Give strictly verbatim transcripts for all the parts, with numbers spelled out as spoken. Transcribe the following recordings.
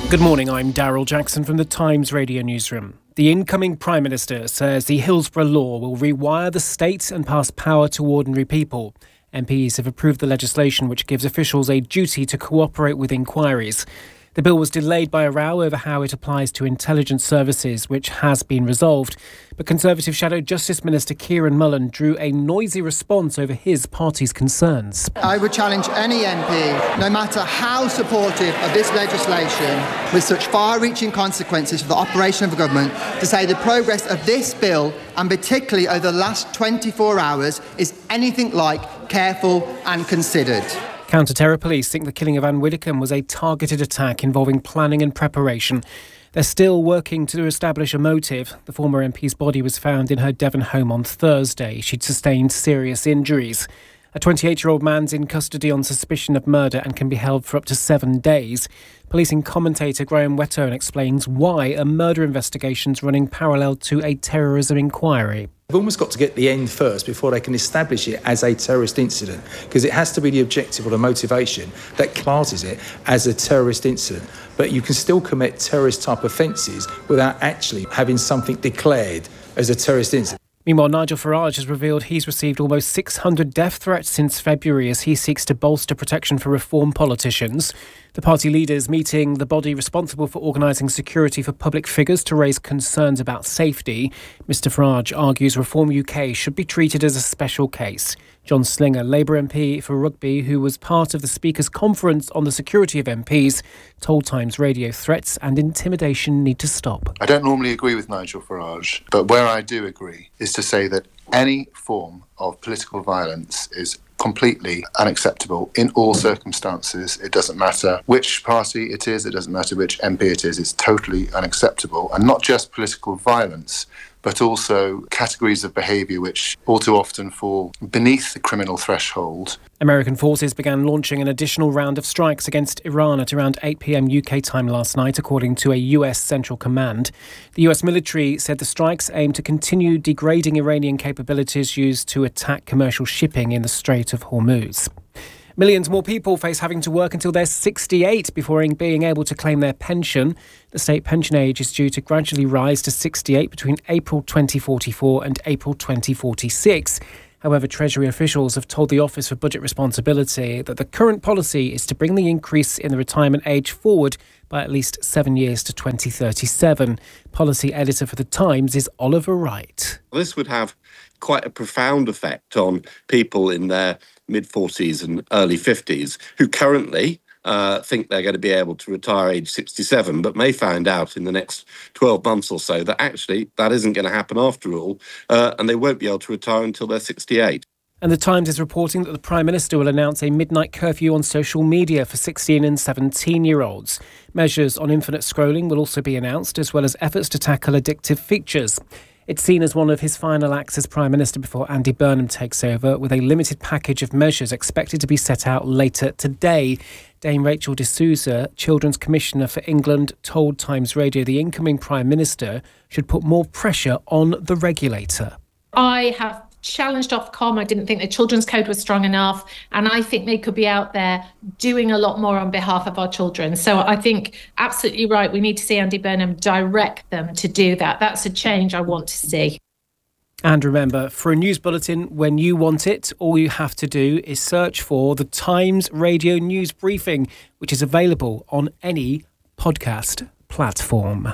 Good morning, I'm Daryl Jackson from the Times Radio Newsroom. The incoming Prime Minister says the Hillsborough law will rewire the state and pass power to ordinary people. M Ps have approved the legislation which gives officials a duty to cooperate with inquiries. The bill was delayed by a row over how it applies to intelligence services, which has been resolved. But Conservative Shadow Justice Minister Kieran Mullen drew a noisy response over his party's concerns. I would challenge any M P, no matter how supportive of this legislation, with such far-reaching consequences for the operation of the government, to say the progress of this bill, and particularly over the last twenty-four hours, is anything like careful and considered. Counter-terror police think the killing of Anne Widdecombe was a targeted attack involving planning and preparation. They're still working to establish a motive. The former M P's body was found in her Devon home on Thursday. She'd sustained serious injuries. A twenty-eight-year-old man's in custody on suspicion of murder and can be held for up to seven days. Policing commentator Graham Whettone explains why a murder investigation's running parallel to a terrorism inquiry. They've almost got to get the end first before they can establish it as a terrorist incident, because it has to be the objective or the motivation that classes it as a terrorist incident. But you can still commit terrorist-type offences without actually having something declared as a terrorist incident. Meanwhile, Nigel Farage has revealed he's received almost six hundred death threats since February as he seeks to bolster protection for reform politicians. The party leaders meeting the body responsible for organising security for public figures to raise concerns about safety. Mister Farage argues Reform U K should be treated as a special case. John Slinger, Labour M P for Rugby, who was part of the Speaker's conference on the security of M Ps, told Times Radio threats and intimidation need to stop. I don't normally agree with Nigel Farage, but where I do agree is to say that any form of political violence is completely unacceptable in all circumstances. It doesn't matter which party it is, it doesn't matter which M P it is, it's totally unacceptable. And not just political violence, but also categories of behaviour which all too often fall beneath the criminal threshold. American forces began launching an additional round of strikes against Iran at around eight p.m. U K time last night, according to a U S Central Command. The U S military said the strikes aim to continue degrading Iranian capabilities used to attack commercial shipping in the Strait of Hormuz. Millions more people face having to work until they're sixty-eight before being able to claim their pension. The state pension age is due to gradually rise to sixty-eight between April twenty forty-four and April twenty forty-six. However, Treasury officials have told the Office for Budget Responsibility that the current policy is to bring the increase in the retirement age forward by at least seven years to twenty thirty-seven. Policy editor for The Times is Oliver Wright. This would have quite a profound effect on people in their mid-forties and early fifties who currently uh, think they're going to be able to retire age sixty-seven, but may find out in the next twelve months or so that actually that isn't going to happen after all, uh, and they won't be able to retire until they're sixty-eight. And The Times is reporting that the Prime Minister will announce a midnight curfew on social media for sixteen and seventeen-year-olds. Measures on infinite scrolling will also be announced, as well as efforts to tackle addictive features. It's seen as one of his final acts as Prime Minister before Andy Burnham takes over, with a limited package of measures expected to be set out later today. Dame Rachel de Souza, Children's Commissioner for England, told Times Radio the incoming Prime Minister should put more pressure on the regulator. I have challenged Ofcom. I didn't think the Children's Code was strong enough, and I think they could be out there doing a lot more on behalf of our children. So I think absolutely right, we need to see Andy Burnham direct them to do that. That's a change I want to see. And remember, for a news bulletin when you want it, all you have to do is search for the Times Radio News Briefing, which is available on any podcast platform.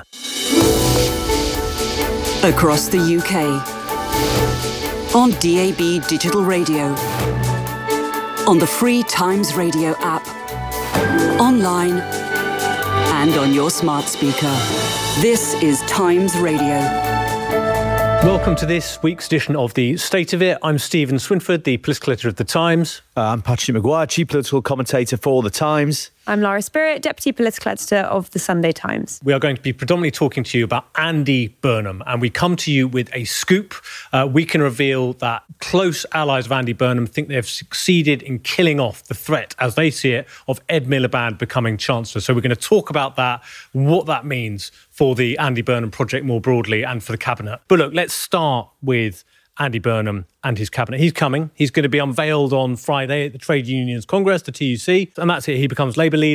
Across the U K, on D A B Digital Radio, on the free Times Radio app, online and on your smart speaker. This is Times Radio. Welcome to this week's edition of The State of It. I'm Stephen Swinford, the political editor of The Times. Uh, I'm Patrick Maguire, chief political commentator for The Times. I'm Laura Spirit, deputy political editor of The Sunday Times. We are going to be predominantly talking to you about Andy Burnham, and we come to you with a scoop. Uh, we can reveal that close allies of Andy Burnham think they have succeeded in killing off the threat, as they see it, of Ed Miliband becoming Chancellor. So we're going to talk about that, what that means for the Andy Burnham project more broadly and for the Cabinet. But look, let's start with Andy Burnham and his Cabinet. He's coming. He's going to be unveiled on Friday at the Trade Unions Congress, the T U C. And that's it. He becomes Labour leader.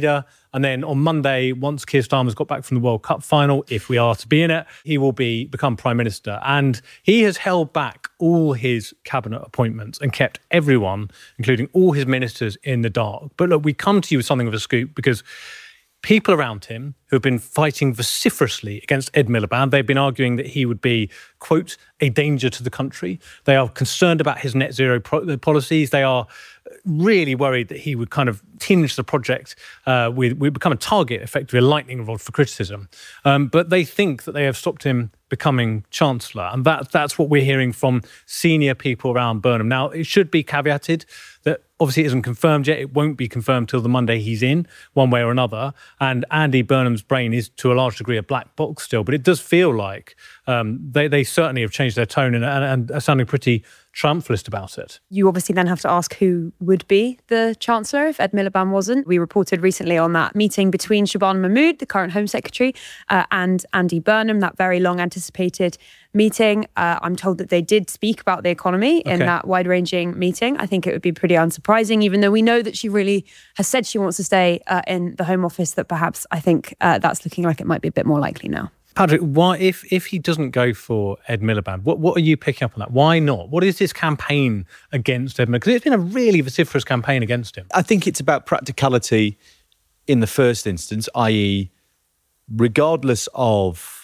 And then on Monday, once Keir Starmer's got back from the World Cup final, if we are to be in it, he will be become Prime Minister. And he has held back all his cabinet appointments and kept everyone, including all his ministers, in the dark. But look, we come to you with something of a scoop because people around him who have been fighting vociferously against Ed Miliband, they've been arguing that he would be, quote, a danger to the country. They are concerned about his net zero pro- policies. They are really worried that he would kind of tinge the project uh, with, with become a target, effectively a lightning rod for criticism. Um, but they think that they have stopped him becoming Chancellor. And that, that's what we're hearing from senior people around Burnham. Now, it should be caveated that obviously it isn't confirmed yet. It won't be confirmed till the Monday he's in, one way or another. And Andy Burnham's brain is to a large degree a black box still. But it does feel like um, they, they certainly have changed their tone and, and, and are sounding pretty triumphalist about it. You obviously then have to ask who would be the Chancellor if Ed Miliband wasn't. We reported recently on that meeting between Shabana Mahmood, the current Home Secretary, uh, and Andy Burnham, that very long anticipated meeting. Uh, I'm told that they did speak about the economy in Okay. that wide-ranging meeting. I think it would be pretty unsurprising, even though we know that she really has said she wants to stay uh, in the Home Office, that perhaps I think uh, that's looking like it might be a bit more likely now. Patrick, why, if if he doesn't go for Ed Miliband, what, what are you picking up on that? Why not? What is this campaign against Ed Miliband? Because it's been a really vociferous campaign against him. I think it's about practicality in the first instance, that is, regardless of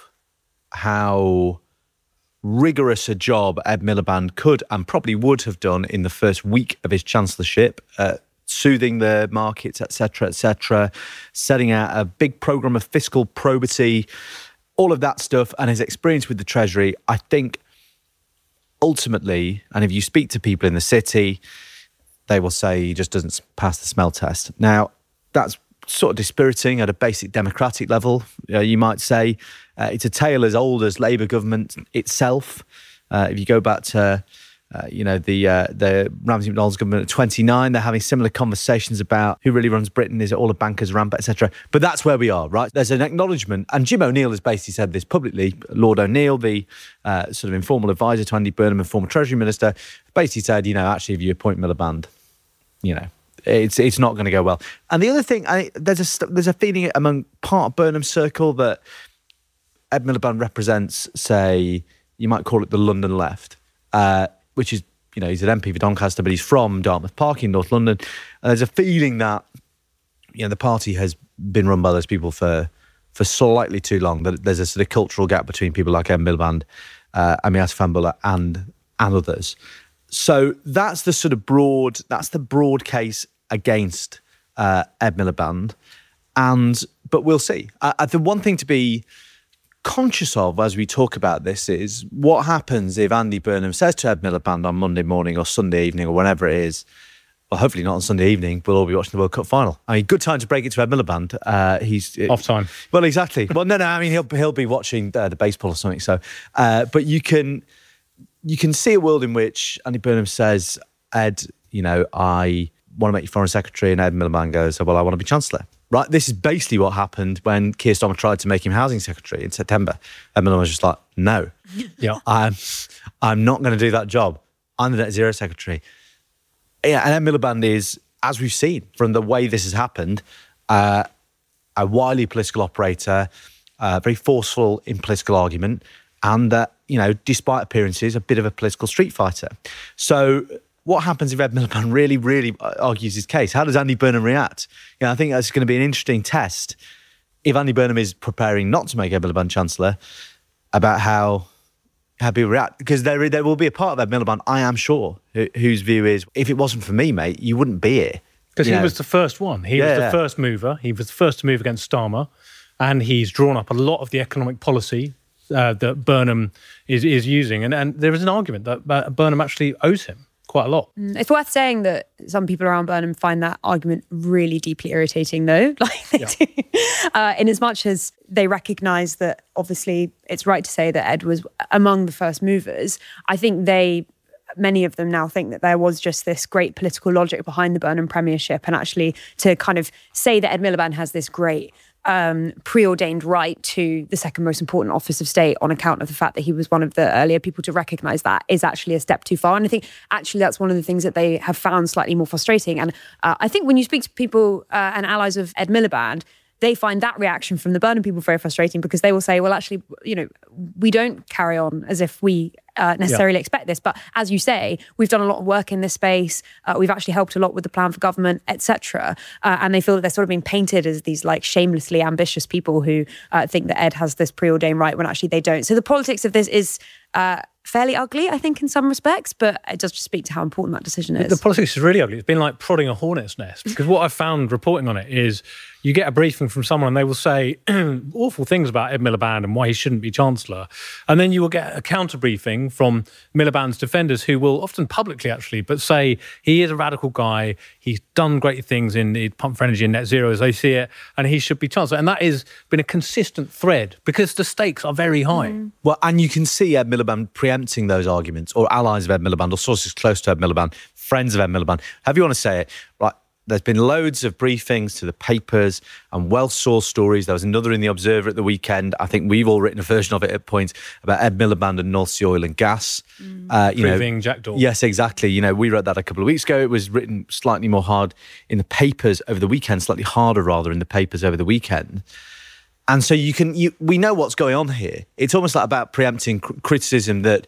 how rigorous a job Ed Miliband could and probably would have done in the first week of his chancellorship, uh, soothing the markets, et cetera, et cetera, setting out a big programme of fiscal probity, all of that stuff, and his experience with the Treasury, I think ultimately, and if you speak to people in the city, they will say he just doesn't pass the smell test. Now, that's sort of dispiriting at a basic democratic level, uh, you might say. Uh, it's a tale as old as Labour government itself. Uh, if you go back to, uh, you know, the uh, the Ramsay MacDonald's government at twenty-nine, they're having similar conversations about who really runs Britain. Is it all a banker's ramp, et cetera? But that's where we are, right? There's an acknowledgement, and Jim O'Neill has basically said this publicly. Lord O'Neill, the uh, sort of informal advisor to Andy Burnham and former Treasury Minister, basically said, you know, actually, if you appoint Miliband, you know, it's it's not going to go well. And the other thing, I, there's a there's a feeling among part of Burnham's circle that Ed Miliband represents, say, you might call it the London left, uh, which is, you know, he's an M P for Doncaster, but he's from Dartmouth Park in North London. And there's a feeling that, you know, the party has been run by those people for for slightly too long, that there's a sort of cultural gap between people like Ed Miliband, uh, Amias Fambulla and, and others. So that's the sort of broad, that's the broad case against uh, Ed Miliband. And, but we'll see. Uh, the one thing to be conscious of as we talk about this is what happens if Andy Burnham says to Ed Miliband on Monday morning or Sunday evening or whenever it is, well, hopefully not on Sunday evening, we'll all be watching the World Cup final. I mean, good time to break it to Ed Miliband. Uh, he's Off time. Well, exactly. Well, no, no, I mean, he'll he'll be watching uh, the baseball or something. So, uh, but you can you can see a world in which Andy Burnham says, Ed, you know, I want to make you Foreign Secretary, and Ed Miliband goes, well, I want to be Chancellor. Right, this is basically what happened when Keir Starmer tried to make him Housing Secretary in September. Ed Miliband was just like, no, yeah, I'm, I'm not going to do that job. I'm the Net Zero Secretary. Yeah, and Ed Miliband is, as we've seen from the way this has happened, uh, a wily political operator, uh, very forceful in political argument, and, uh, you know, despite appearances, a bit of a political street fighter. So what happens if Ed Miliband really, really argues his case? How does Andy Burnham react? You know, I think that's going to be an interesting test if Andy Burnham is preparing not to make Ed Miliband Chancellor, about how how people react. Because there there will be a part of Ed Miliband, I am sure, who, whose view is, if it wasn't for me, mate, you wouldn't be here. Because he know. was the first one. He Yeah, was the yeah. first mover. He was the first to move against Starmer. And he's drawn up a lot of the economic policy uh, that Burnham is, is using. And, and there is an argument that uh, Burnham actually owes him quite a lot. It's worth saying that some people around Burnham find that argument really deeply irritating, though. Like they Yeah. do, uh, in as much as they recognise that obviously it's right to say that Ed was among the first movers. I think they, many of them now think that there was just this great political logic behind the Burnham premiership, and actually to kind of say that Ed Miliband has this great um, preordained right to the second most important office of state on account of the fact that he was one of the earlier people to recognise that is actually a step too far. And I think actually that's one of the things that they have found slightly more frustrating. And uh, I think when you speak to people uh, and allies of Ed Miliband, they find that reaction from the Burnham people very frustrating, because they will say, well, actually, you know, we don't carry on as if we uh, necessarily yeah. expect this. But as you say, we've done a lot of work in this space. Uh, we've actually helped a lot with the plan for government, et cetera. Uh, and they feel that they're sort of being painted as these like shamelessly ambitious people who uh, think that Ed has this preordained right when actually they don't. So the politics of this is uh, fairly ugly, I think, in some respects, but it does just speak to how important that decision is. The politics is really ugly. It's been like prodding a hornet's nest, because what I've found reporting on it is you get a briefing from someone and they will say awful things about Ed Miliband and why he shouldn't be Chancellor. And then you will get a counter briefing from Miliband's defenders, who will often publicly actually, but say he is a radical guy, he's done great things in the pump for energy and net zero as they see it, and he should be Chancellor. And that has been a consistent thread because the stakes are very high. Mm. Well, and you can see Ed Miliband preempting those arguments, or allies of Ed Miliband, or sources close to Ed Miliband, friends of Ed Miliband, however you want to say it, right? There's been loads of briefings to the papers and well-sourced stories. There was another in The Observer at the weekend. I think we've all written a version of it at points about Ed Miliband and North Sea Oil and Gas. Mm. Uh, you Proving know, jackdaw. Yes, exactly. You know, we wrote that a couple of weeks ago. It was written slightly more hard in the papers over the weekend, slightly harder rather in the papers over the weekend. And so you can, you, we know what's going on here. It's almost like about preempting cr- criticism that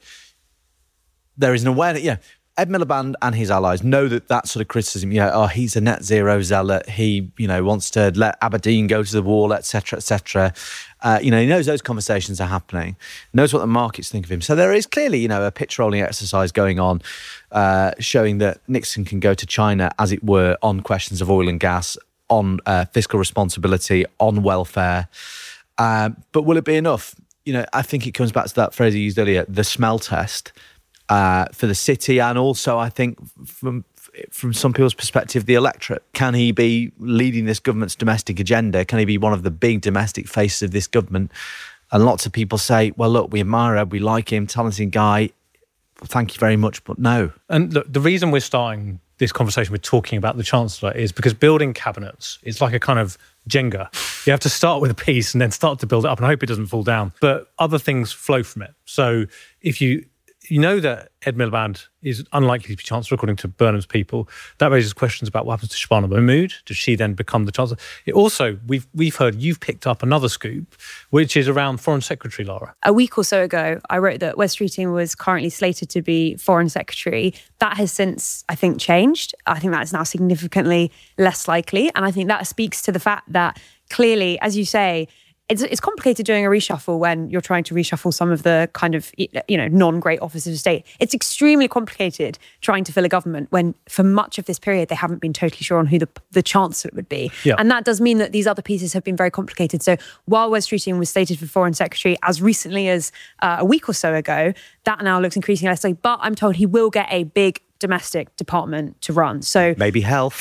there is an awareness, yeah. Ed Miliband and his allies know that that sort of criticism, you know, oh, he's a net zero zealot, he, you know, wants to let Aberdeen go to the wall, et cetera, et cetera. Uh, you know, he knows those conversations are happening, knows what the markets think of him. So there is clearly, you know, a pitch rolling exercise going on, uh, showing that Nixon can go to China, as it were, on questions of oil and gas, on uh, fiscal responsibility, on welfare. Uh, but will it be enough? You know, I think it comes back to that phrase you used earlier, the smell test. Uh, for the city, and also I think from from some people's perspective, the electorate. Can he be leading this government's domestic agenda? Can he be one of the big domestic faces of this government? And lots of people say, well, look, we admire him, we like him, talented guy, thank you very much, but no. And look, the reason we're starting this conversation with talking about the Chancellor is because building cabinets is like a kind of Jenga. You have to start with a piece and then start to build it up and hope it doesn't fall down. But other things flow from it. So if you... You know that Ed Miliband is unlikely to be Chancellor, according to Burnham's people. That raises questions about what happens to Shabana Mahmood. Does she then become the Chancellor? It also, we've we've heard you've picked up another scoop, which is around Foreign Secretary, Lara. A week or so ago, I wrote that Wes Streeting was currently slated to be Foreign Secretary. That has since, I think, changed. I think that is now significantly less likely. And I think that speaks to the fact that clearly, as you say, It's it's complicated doing a reshuffle when you're trying to reshuffle some of the kind of, you know, non-great offices of state. It's extremely complicated trying to fill a government when for much of this period they haven't been totally sure on who the, the chancellor would be. Yeah. And that does mean that these other pieces have been very complicated. So while Wes Streeting was slated for Foreign Secretary as recently as uh, a week or so ago, that now looks increasingly less likely. But I'm told he will get a big domestic department to run. So maybe health.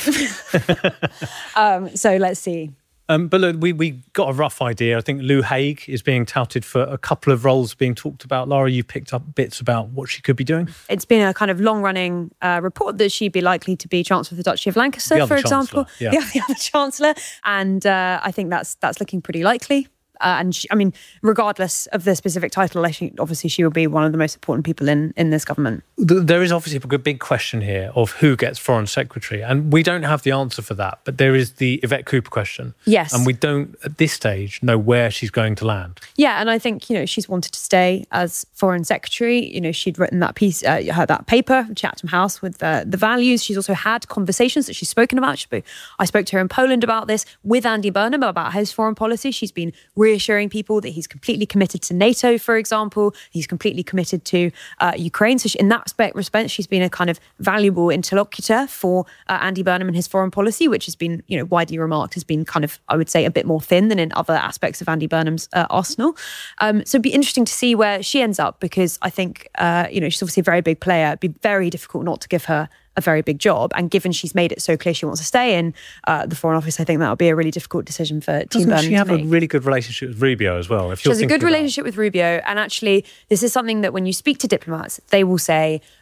um, so let's see. Um, but look, we, we got a rough idea. I think Lou Haig is being touted for a couple of roles being talked about. Lara, you picked up bits about what she could be doing. It's been a kind of long-running uh, report that she'd be likely to be Chancellor of the Duchy of Lancaster, for example. Yeah. The, the other Chancellor. And uh, I think that's that's looking pretty likely. Uh, and she, I mean, regardless of the specific title, I think obviously she will be one of the most important people in, in this government. There is obviously a big question here of who gets Foreign Secretary. And we don't have the answer for that. But there is the Yvette Cooper question. Yes. And we don't, at this stage, know where she's going to land. Yeah, and I think, you know, she's wanted to stay as Foreign Secretary. You know, she'd written that piece, uh, her, that paper, Chatham House, with uh, the values. She's also had conversations that she's spoken about. She, I spoke to her in Poland about this, with Andy Burnham, about his foreign policy. She's been reassuring people that he's completely committed to NATO, for example. He's completely committed to uh, Ukraine. So she, in that respect, respect, she's been a kind of valuable interlocutor for uh, Andy Burnham and his foreign policy, which has been, you know, widely remarked has been kind of, I would say, a bit more thin than in other aspects of Andy Burnham's uh, arsenal. Um, so it'd be interesting to see where she ends up, because I think, uh, you know, she's obviously a very big player. It'd be very difficult not to give her a very big job. And given she's made it so clear she wants to stay in uh, the Foreign Office, I think that would be a really difficult decision for Team Burnham. Doesn't she have to a make. really good relationship with Rubio as well? If She you're has a good about... relationship with Rubio. And actually, this is something that when you speak to diplomats, they will say,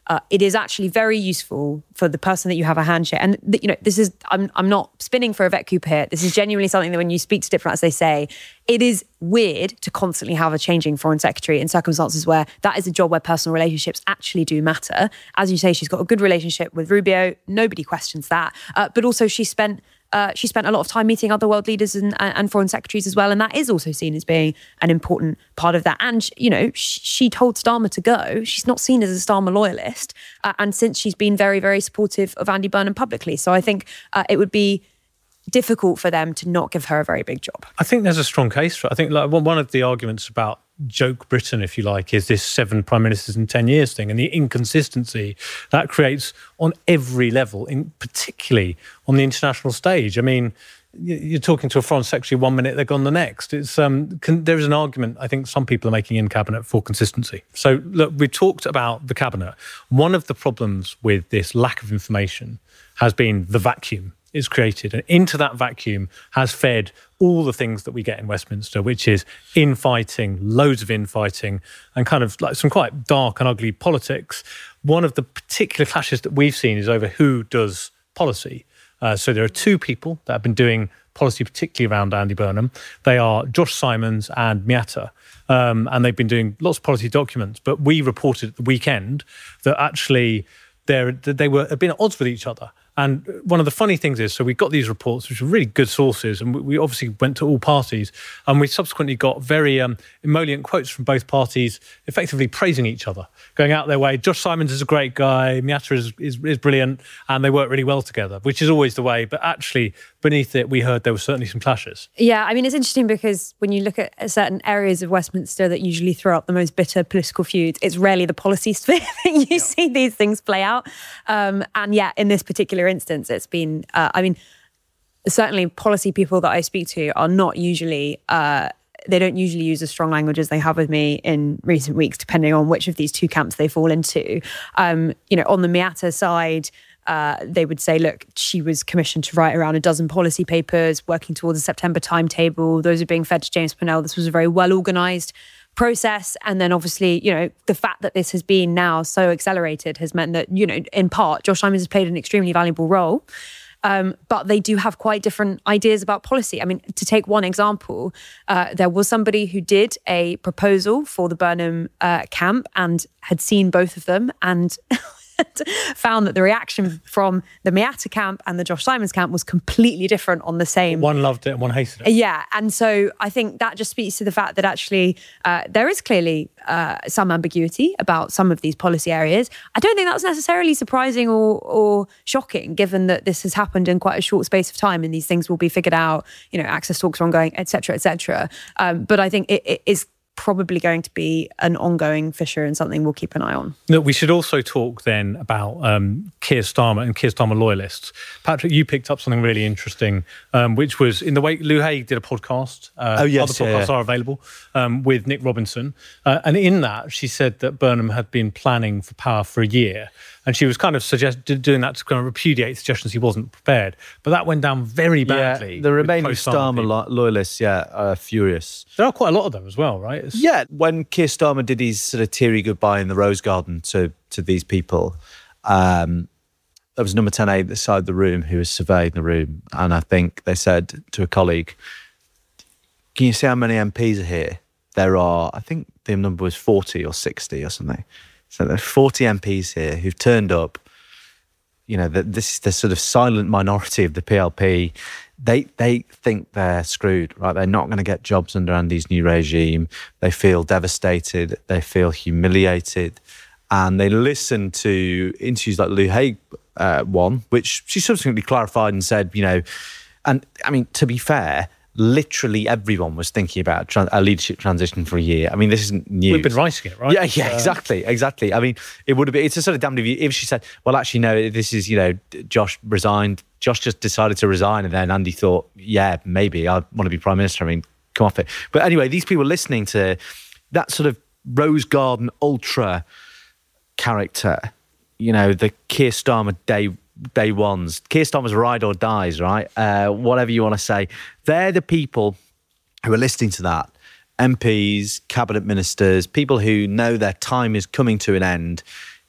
uh, it is actually very useful for the person that you have a handshake. And, th- you know, this is, I'm, I'm not spinning for a vet coup here. This is genuinely something that when you speak to diplomats, they say, it is weird to constantly have a changing foreign secretary in circumstances where that is a job where personal relationships actually do matter. As you say, she's got a good relationship with Rubio. Nobody questions that. Uh, but also she spent Uh, she spent a lot of time meeting other world leaders and, and foreign secretaries as well, and that is also seen as being an important part of that. And, you know, she, she told Starmer to go. She's not seen as a Starmer loyalist, uh, and since she's been very, very supportive of Andy Burnham publicly. So I think uh, it would be difficult for them to not give her a very big job. I think there's a strong case for it. I think like one of the arguments about joke Britain, if you like, is this seven prime ministers in ten years thing and the inconsistency that creates on every level, in particularly on the international stage. I mean, you're talking to a foreign secretary one minute, they're gone the next. It's um, can, there is an argument I think some people are making in cabinet for consistency. So look, we talked about the cabinet. One of the problems with this lack of information has been the vacuum is created, and into that vacuum has fed all the things that we get in Westminster, which is infighting, loads of infighting, and kind of like some quite dark and ugly politics. One of the particular clashes that we've seen is over who does policy. Uh, so there are two people that have been doing policy, particularly around Andy Burnham. They are Josh Simons and Miata, um, and they've been doing lots of policy documents. But we reported at the weekend that actually they're, they were have been at odds with each other. And one of the funny things is, so we got these reports, which are really good sources, and we obviously went to all parties, and we subsequently got very um, emollient quotes from both parties, effectively praising each other, going out their way. Josh Simons is a great guy, Miata is, is, is brilliant, and they work really well together, which is always the way. But actually, beneath it, we heard there were certainly some clashes. Yeah, I mean, it's interesting because when you look at certain areas of Westminster that usually throw up the most bitter political feuds, it's rarely the policy sphere that you yeah. see these things play out. Um, and yeah, in this particular instance, it's been, uh, I mean, certainly policy people that I speak to are not usually, uh, they don't usually use as strong language as they have with me in recent weeks, depending on which of these two camps they fall into. Um, you know, on the Miata side, uh, they would say, look, she was commissioned to write around a dozen policy papers, working towards a September timetable. Those are being fed to James Purnell. This was a very well-organised process. And then obviously, you know, the fact that this has been now so accelerated has meant that, you know, in part, Josh Simons has played an extremely valuable role. Um, but they do have quite different ideas about policy. I mean, to take one example, uh, there was somebody who did a proposal for the Burnham uh, camp and had seen both of them and found that the reaction from the Miata camp and the Josh Simons camp was completely different on the same. One loved it and one hated it. Yeah. And so I think that just speaks to the fact that actually uh, there is clearly uh, some ambiguity about some of these policy areas. I don't think that's necessarily surprising or, or shocking, given that this has happened in quite a short space of time and these things will be figured out, you know, access talks are ongoing, et cetera, et cetera. Um, but I think it, it is probably going to be an ongoing fissure and something we'll keep an eye on. No, we should also talk then about um, Keir Starmer and Keir Starmer loyalists. Patrick, you picked up something really interesting, um, which was in the wake, Lou Haig did a podcast. Uh, oh, yes. Other podcasts yeah. are available um, with Nick Robinson. Uh, and in that, she said that Burnham had been planning for power for a year. And she was kind of suggest, doing that to kind of repudiate suggestions he wasn't prepared. But that went down very badly. Yeah, the remaining Starmer lo- loyalists, yeah, are furious. There are quite a lot of them as well, right? It's... Yeah, when Keir Starmer did his sort of teary goodbye in the Rose Garden to, to these people, um, there was number ten A at the side of the room who was surveying the room. And I think they said to a colleague, can you see how many M Ps are here? There are, I think the number was forty or sixty or something. So there's forty M Ps here who've turned up. You know, the, this is the sort of silent minority of the P L P. They they think they're screwed, right? They're not going to get jobs under Andy's new regime. They feel devastated. They feel humiliated. And they listen to interviews like Lou Haig uh, one, which she subsequently clarified and said, you know, and I mean, to be fair, literally everyone was thinking about tra- a leadership transition for a year. I mean, this isn't news. We've been writing it, right? Yeah, yeah, uh, exactly, exactly. I mean, it would have been, it's a sort of damned if, you, if she said, well, actually, no, this is, you know, Josh resigned. Josh just decided to resign. And then Andy thought, yeah, maybe I want to be Prime Minister. I mean, come off it. But anyway, these people listening to that sort of Rose Garden ultra character, you know, the Keir Starmer day day ones, Keir Starmer's ride or dies, right? Uh, whatever you want to say. They're the people who are listening to that. M Ps, cabinet ministers, people who know their time is coming to an end.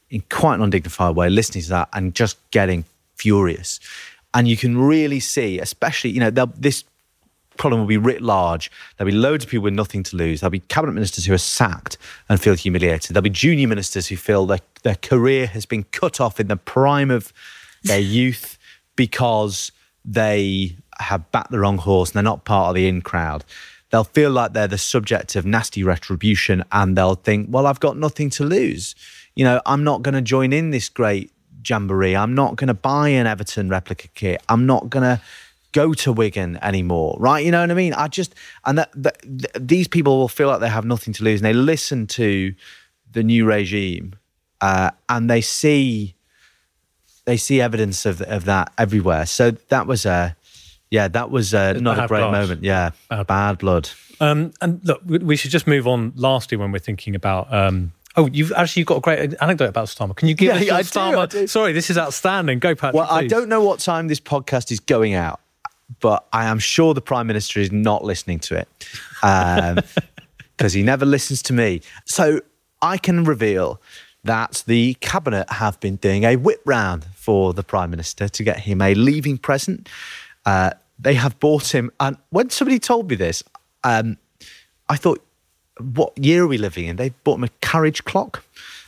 in quite an undignified way, listening to that and just getting furious. And you can really see, especially, you know, this problem will be writ large. There'll be loads of people with nothing to lose. There'll be cabinet ministers who are sacked and feel humiliated. There'll be junior ministers who feel their, their career has been cut off in the prime of their youth because they have backed the wrong horse and they're not part of the in crowd. They'll feel like they're the subject of nasty retribution, and they'll think, well, I've got nothing to lose. You know, I'm not going to join in this great jamboree. I'm not going to buy an Everton replica kit. I'm not going to go to Wigan anymore, right? You know what I mean? I just, and that, that, th- these people will feel like they have nothing to lose, and they listen to the new regime uh, and they see, they see evidence of of that everywhere. So that was a, yeah, that was uh, not a great blood. moment. Yeah, bad, bad blood. Um, and look, we should just move on. Lastly, when we're thinking about, um, oh, you've actually you've got a great anecdote about Starmer. Can you give yeah, us yeah, Starmer? Do, Sorry, this is outstanding. Go, Patrick. Well, please. I don't know what time this podcast is going out, but I am sure the Prime Minister is not listening to it because um, he never listens to me. So I can reveal that the Cabinet have been doing a whip round for the Prime Minister to get him a leaving present. Uh, they have bought him, and when somebody told me this, um, I thought, what year are we living in? They bought him a carriage clock,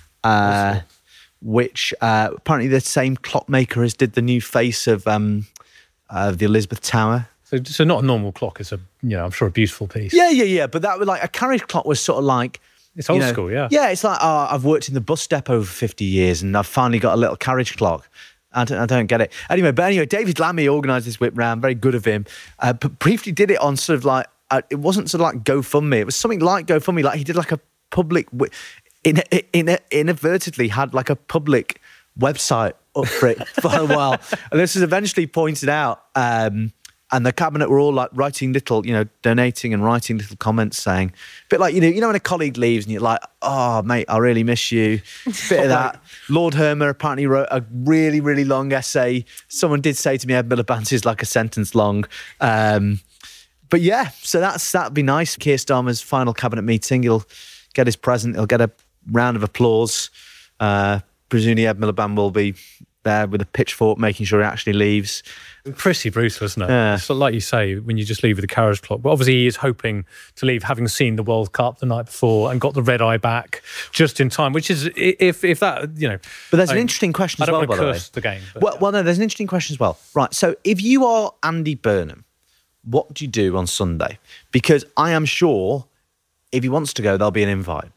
uh, which uh, apparently the same clockmaker as did the new face of um, uh, the Elizabeth Tower. So, so not a normal clock. It's a, you know, I'm sure a beautiful piece. Yeah, yeah, yeah. But that was like a carriage clock was sort of like, it's old you know, school, yeah. Yeah, it's like, oh, I've worked in the bus depot for fifty years and I've finally got a little carriage clock. I don't, I don't get it. Anyway, but anyway, David Lammy organised this whip round, very good of him, uh, but briefly did it on sort of like, uh, it wasn't sort of like GoFundMe, it was something like GoFundMe, like he did like a public, in, in, in, inadvertently had like a public website up for it for a while. And this was eventually pointed out, um, and the Cabinet were all like writing little, you know, donating and writing little comments saying, a bit like, you know, you know when a colleague leaves and you're like, oh, mate, I really miss you. Bit of that. Lord Hermer apparently wrote a really, really long essay. Someone did say to me, Ed Miliband is like a sentence long. Um, but yeah, so that's that'd be nice. Keir Starmer's final Cabinet meeting. He'll get his present. He'll get a round of applause. Uh, presumably Ed Miliband will be there with a pitchfork, making sure he actually leaves. Pretty brutal, isn't it? Yeah. It's like you say, when you just leave with a carriage clock. But obviously he is hoping to leave, having seen the World Cup the night before and got the red eye back just in time, which is, if if that, you know... But there's I an mean, interesting question as I well, don't by want to the curse way. the game. But, well, yeah. well, no, there's an interesting question as well. Right, so if you are Andy Burnham, what do you do on Sunday? Because I am sure if he wants to go, there'll be an invite.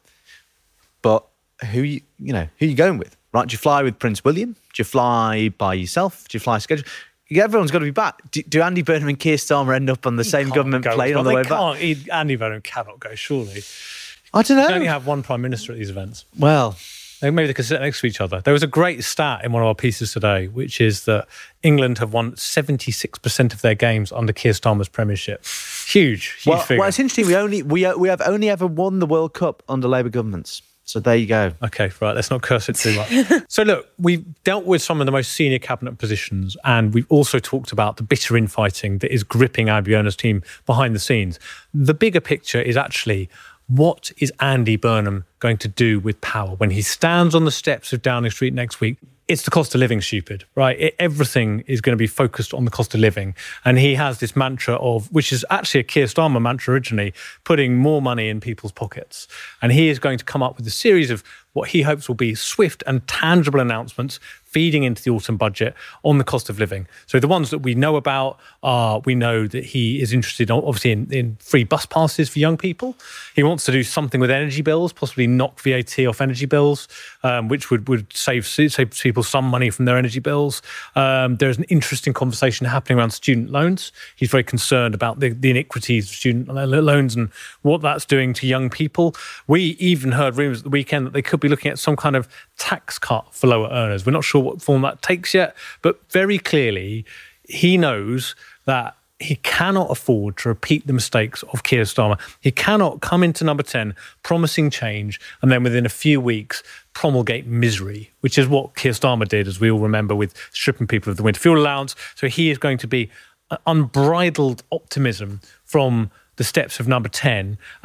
But who you, you know, who are you going with? Right, do you fly with Prince William? Do you fly by yourself? Do you fly schedule? Everyone's got to be back. Do, do Andy Burnham and Keir Starmer end up on the He same can't government go plane well. on the They way can't. back? He, Andy Burnham cannot go, surely. I don't know. You only have one Prime Minister at these events. Well... Maybe they could sit next to each other. There was a great stat in one of our pieces today, which is that England have won seventy-six percent of their games under Keir Starmer's premiership. Huge, huge well, figure. well, it's interesting. We only we we have only ever won the World Cup under Labour governments. So there you go. Okay, right. Let's not curse it too much. So look, we've dealt with some of the most senior cabinet positions, and we've also talked about the bitter infighting that is gripping Andy Burnham's team behind the scenes. The bigger picture is actually, what is Andy Burnham going to do with power when he stands on the steps of Downing Street next week? It's the cost of living, stupid, right? It, everything is going to be focused on the cost of living. And he has this mantra of, which is actually a Keir Starmer mantra originally, putting more money in people's pockets. And he is going to come up with a series of what he hopes will be swift and tangible announcements feeding into the autumn budget on the cost of living. So the ones that we know about are, we know that he is interested, obviously, in, in free bus passes for young people. He wants to do something with energy bills, possibly knock V A T off energy bills, um, which would, would save, save people some money from their energy bills. Um, there's an interesting conversation happening around student loans. He's very concerned about the, the iniquities of student loans and what that's doing to young people. We even heard rumours at the weekend that they could be looking at some kind of tax cut for lower earners. We're not sure what form that takes yet, but very clearly he knows that he cannot afford to repeat the mistakes of Keir Starmer. He cannot come into number ten promising change and then within a few weeks promulgate misery, which is what Keir Starmer did, as we all remember, with stripping people of the winter fuel allowance. So he is going to be unbridled optimism from the steps of number ten, and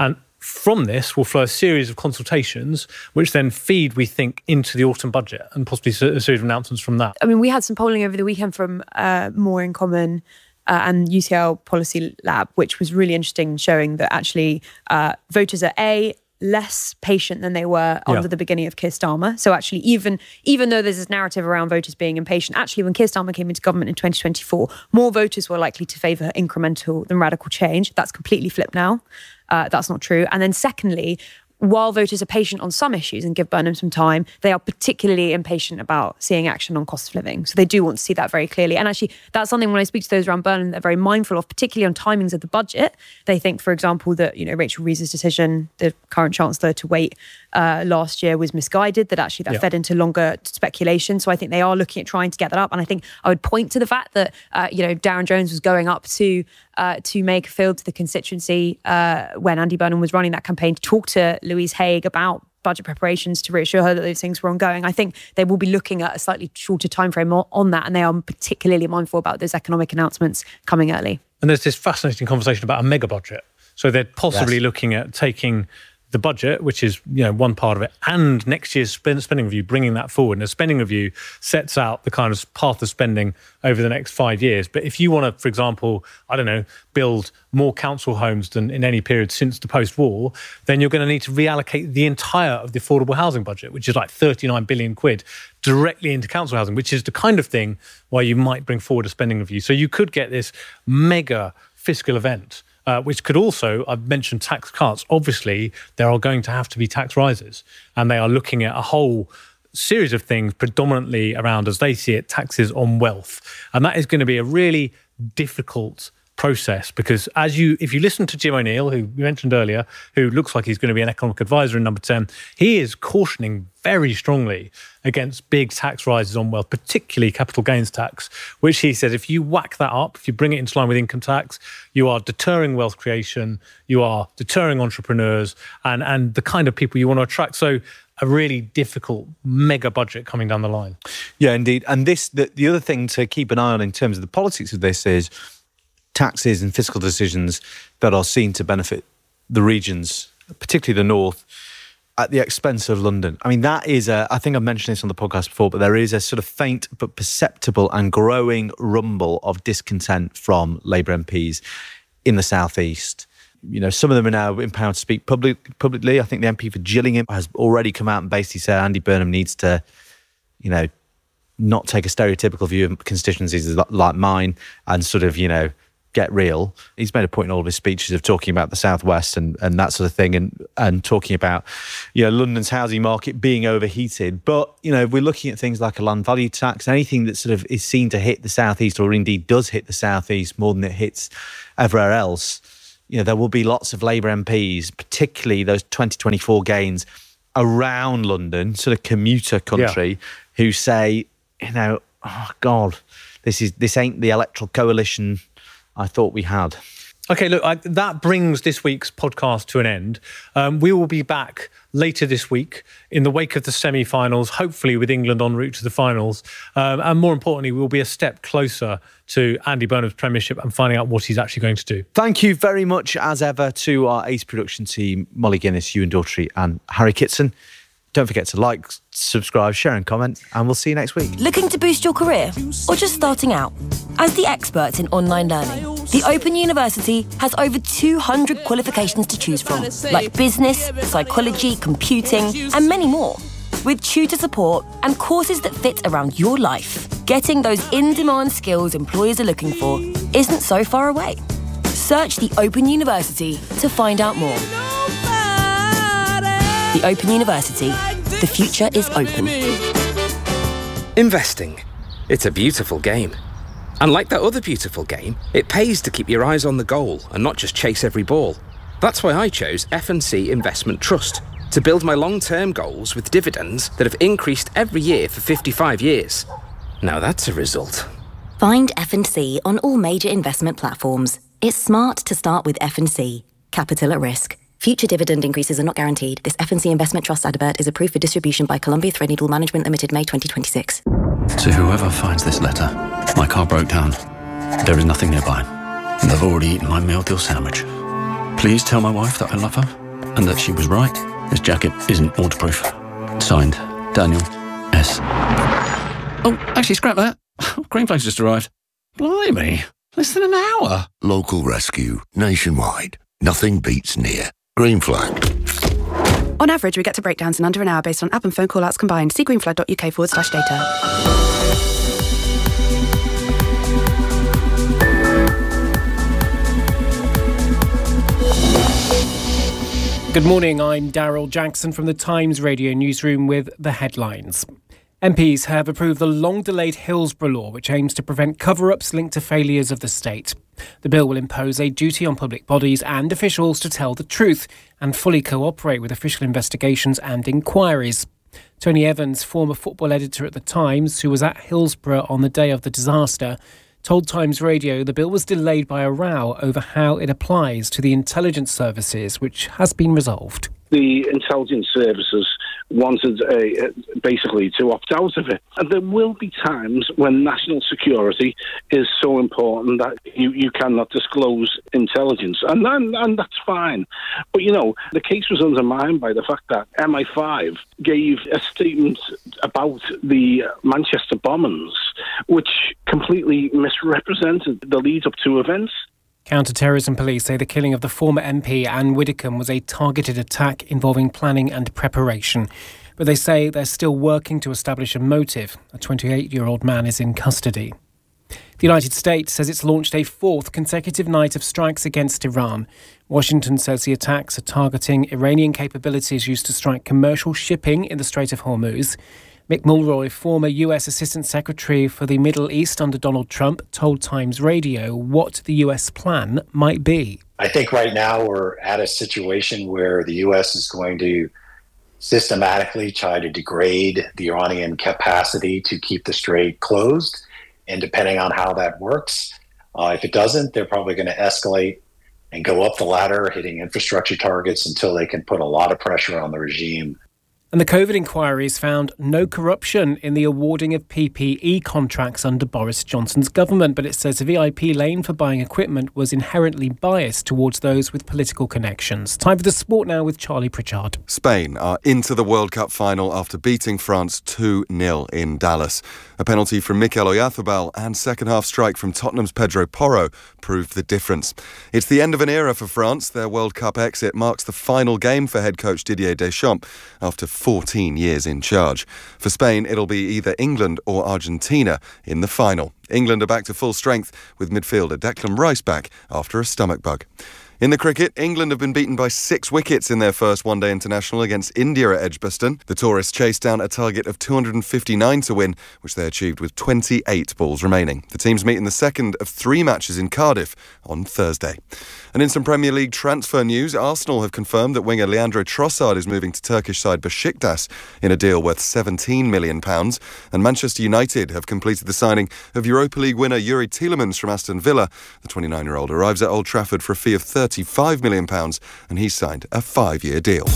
from this will flow a series of consultations, which then feed, we think, into the autumn budget and possibly a series of announcements from that. I mean, we had some polling over the weekend from uh, More in Common uh, and U C L Policy Lab, which was really interesting, showing that actually uh, voters are A, less patient than they were under yeah. the beginning of Keir Starmer. So actually, even even though there's this narrative around voters being impatient, actually when Keir Starmer came into government in twenty twenty-four, more voters were likely to favour incremental than radical change. That's completely flipped now. Uh, that's not true. And then secondly, while voters are patient on some issues and give Burnham some time, they are particularly impatient about seeing action on cost of living. So they do want to see that very clearly. And actually, that's something when I speak to those around Burnham, they're very mindful of, particularly on timings of the budget. They think, for example, that, you know, Rachel Reeves' decision, the current Chancellor, to wait uh, last year was misguided, that actually that yeah. fed into longer speculation. So I think they are looking at trying to get that up. And I think I would point to the fact that, uh, you know, Darren Jones was going up to uh, to make a field to the constituency uh, when Andy Burnham was running that campaign to talk to Louise Haigh about budget preparations, to reassure her that those things were ongoing. I think they will be looking at a slightly shorter timeframe on that, and they are particularly mindful about those economic announcements coming early. And there's this fascinating conversation about a mega budget. So they're possibly yes. looking at taking the budget, which is, you know, one part of it, and next year's spending review, bringing that forward. And the spending review sets out the kind of path of spending over the next five years. But if you want to, for example, I don't know, build more council homes than in any period since the post-war, then you're going to need to reallocate the entire of the affordable housing budget, which is like thirty-nine billion quid, directly into council housing, which is the kind of thing where you might bring forward a spending review. So you could get this mega fiscal event, Uh, which could also, I've mentioned tax cuts. Obviously, there are going to have to be tax rises, and they are looking at a whole series of things, predominantly around, as they see it, taxes on wealth. And that is going to be a really difficult process, because as you, if you listen to Jim O'Neill, who we mentioned earlier, who looks like he's going to be an economic advisor in Number ten, he is cautioning very strongly against big tax rises on wealth, particularly capital gains tax, which he says if you whack that up, if you bring it into line with income tax, you are deterring wealth creation, you are deterring entrepreneurs and, and the kind of people you want to attract. So a really difficult mega budget coming down the line. Yeah, indeed. And this, the, the other thing to keep an eye on in terms of the politics of this is taxes and fiscal decisions that are seen to benefit the regions, particularly the north, at the expense of London. I mean, that is a, I think I've mentioned this on the podcast before, but there is a sort of faint but perceptible and growing rumble of discontent from Labour M Ps in the southeast. You know, some of them are now empowered to speak public, publicly. I think the M P for Gillingham has already come out and basically said Andy Burnham needs to, you know, not take a stereotypical view of constituencies like mine and sort of, you know, get real. He's made a point in all of his speeches of talking about the Southwest and, and that sort of thing, and and talking about, you know, London's housing market being overheated. But, you know, if we're looking at things like a land value tax, anything that sort of is seen to hit the Southeast, or indeed does hit the Southeast more than it hits everywhere else, you know, there will be lots of Labour M Ps, particularly those twenty twenty-four gains around London, sort of commuter country, yeah. who say, you know, oh God, this is this ain't the electoral coalition I thought we had. Okay, look, I, that brings this week's podcast to an end. Um, we will be back later this week in the wake of the semi-finals, hopefully with England en route to the finals. Um, and more importantly, we'll be a step closer to Andy Burnham's premiership and finding out what he's actually going to do. Thank you very much, as ever, to our Ace production team, Molly Guinness, Ewan Daughtry and Harry Kitson. Don't forget to like, subscribe, share and comment, and we'll see you next week. Looking to boost your career or just starting out? As the experts in online learning, the Open University has over two hundred qualifications to choose from, like business, psychology, computing, and many more. With tutor support and courses that fit around your life, getting those in-demand skills employers are looking for isn't so far away. Search the Open University to find out more. The Open University. The future is open. Investing. It's a beautiful game. And like that other beautiful game, it pays to keep your eyes on the goal and not just chase every ball. That's why I chose F and C Investment Trust to build my long-term goals with dividends that have increased every year for fifty-five years. Now that's a result. Find F and C on all major investment platforms. It's smart to start with F and C. Capital at risk. Future dividend increases are not guaranteed. This F and C Investment Trust advert is approved for distribution by Columbia Threadneedle Management Limited, May twenty twenty-six. To whoever finds this letter, my car broke down. There is nothing nearby, and I've already eaten my meal deal sandwich. Please tell my wife that I love her And that she was right. This jacket isn't waterproof. Signed, Daniel S. Oh, actually, scrap that. Green Flag's just arrived. Blimey, less than an hour. Local rescue, nationwide. Nothing beats near. Green Flag. On average, we get to breakdowns in under an hour based on app and phone call-outs combined. See greenflag.uk forward slash data. Good morning, I'm Daryl Jackson from the Times Radio newsroom with the headlines. M Ps have approved the long-delayed Hillsborough law, which aims to prevent cover-ups linked to failures of the state. The bill will impose a duty on public bodies and officials to tell the truth and fully cooperate with official investigations and inquiries. Tony Evans, former football editor at the Times, who was at Hillsborough on the day of the disaster, told Times Radio the bill was delayed by a row over how it applies to the intelligence services, which has been resolved. The intelligence services wanted uh, basically to opt out of it. And there will be times when national security is so important that you, you cannot disclose intelligence, and, and and that's fine. But, you know, the case was undermined by the fact that M I five gave a statement about the Manchester bombings, which completely misrepresented the lead-up to events. Counter-terrorism police say the killing of the former M P Anne Widdecombe was a targeted attack involving planning and preparation. But they say they're still working to establish a motive. A twenty-eight-year-old man is in custody. The United States says it's launched a fourth consecutive night of strikes against Iran. Washington says the attacks are targeting Iranian capabilities used to strike commercial shipping in the Strait of Hormuz. Mick Mulroy, former U S Assistant Secretary for the Middle East under Donald Trump, told Times Radio what the U S plan might be. I think right now we're at a situation where the U S is going to systematically try to degrade the Iranian capacity to keep the strait closed. And depending on how that works, uh, if it doesn't, they're probably going to escalate and go up the ladder, hitting infrastructure targets until they can put a lot of pressure on the regime. And the COVID inquiries found no corruption in the awarding of P P E contracts under Boris Johnson's government, but it says the V I P lane for buying equipment was inherently biased towards those with political connections. Time for the sport now with Charlie Pritchard. Spain are into the World Cup final after beating France two nil in Dallas. A penalty from Mikel Oyarzabal and second-half strike from Tottenham's Pedro Porro proved the difference. It's the end of an era for France. Their World Cup exit marks the final game for head coach Didier Deschamps after fourteen years in charge. For Spain, it'll be either England or Argentina in the final. England are back to full strength with midfielder Declan Rice back after a stomach bug. In the cricket, England have been beaten by six wickets in their first one-day international against India at Edgbaston. The tourists chased down a target of two hundred fifty-nine to win, which they achieved with twenty-eight balls remaining. The teams meet in the second of three matches in Cardiff on Thursday. And in some Premier League transfer news, Arsenal have confirmed that winger Leandro Trossard is moving to Turkish side Besiktas in a deal worth seventeen million pounds. And Manchester United have completed the signing of Europa League winner Yuri Tielemans from Aston Villa. The twenty-nine-year-old arrives at Old Trafford for a fee of thirty-five million pounds, and he's signed a five-year deal.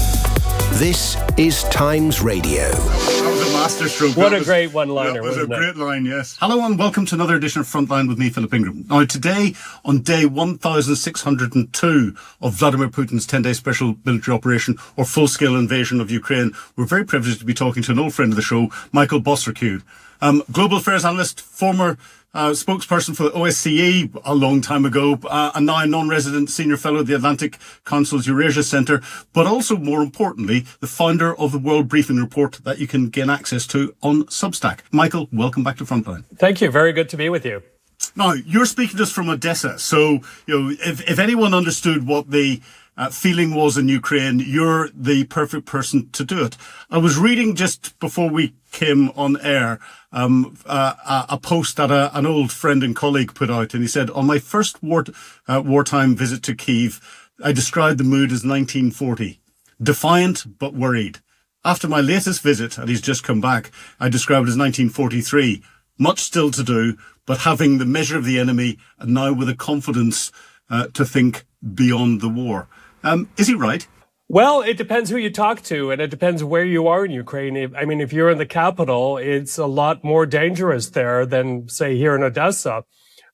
This is Times Radio. That was a masterstroke. What that a was, great one-liner, That was wasn't a it? great line, yes. Hello and welcome to another edition of Frontline with me, Philip Ingram. Now, today, on day one thousand six hundred two of Vladimir Putin's ten-day special military operation or full-scale invasion of Ukraine, we're very privileged to be talking to an old friend of the show, Michael Bosserkute, um, global affairs analyst, former Uh, spokesperson for the O S C E a long time ago, uh, and now a non-resident senior fellow at the Atlantic Council's Eurasia Centre, but also, more importantly, the founder of the World Briefing Report that you can gain access to on Substack. Michael, welcome back to Frontline. Thank you. Very good to be with you. Now, you're speaking to us from Odessa, so you know if, if anyone understood what the uh, feeling was in Ukraine, you're the perfect person to do it. I was reading just before we came on air um, uh, a, a post that a, an old friend and colleague put out, and he said, on my first war, uh, wartime visit to Kyiv, I described the mood as nineteen forty, defiant but worried. After my latest visit, and he's just come back, I described it as nineteen forty-three, much still to do, but having the measure of the enemy, and now with a confidence uh, to think beyond the war. Um, is he right? Well, it depends who you talk to, and it depends where you are in Ukraine. If, I mean, if you're in the capital, it's a lot more dangerous there than, say, here in Odessa.